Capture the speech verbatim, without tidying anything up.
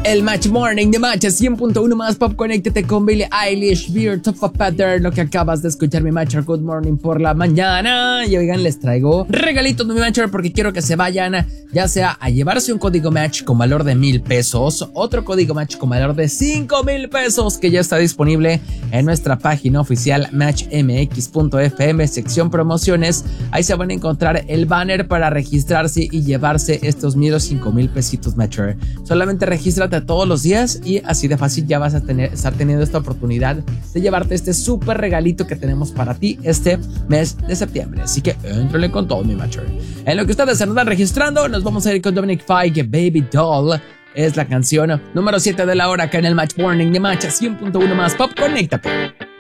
El Match Morning de Match cien punto uno más Pop. Conéctate con Billie Eilish, Beard of a Pattern. Lo que acabas de escuchar, mi Matcher. Good morning por la mañana. Y oigan, les traigo regalitos de mi Matcher porque quiero que se vayan, ya sea a llevarse un código Match con valor de mil pesos, otro código Match con valor de cinco mil pesos que ya está disponible en nuestra página oficial match m x punto f m, sección promociones. Ahí se van a encontrar el banner para registrarse y llevarse estos míos cinco mil pesitos Matcher. Solamente regístrate todos los días y así de fácil ya vas a tener, estar teniendo esta oportunidad de llevarte este súper regalito que tenemos para ti este mes de septiembre. Así que éntrale con todo, mi Matcher. En lo que ustedes se andan registrando, nos vamos a ir con Dominic Fike, Baby Doll. Es la canción número siete de la hora acá en el Match Morning de Match cien punto uno más Pop. Conéctate.